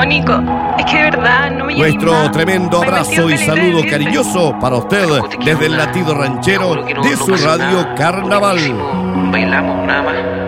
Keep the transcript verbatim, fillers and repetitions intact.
No, Nico, es que de verdad no me llames Nuestro más. tremendo Me abrazo metí y en saludo el viernes. cariñoso para usted desde el latido ranchero de su radio Carnaval. Bailamos nada más.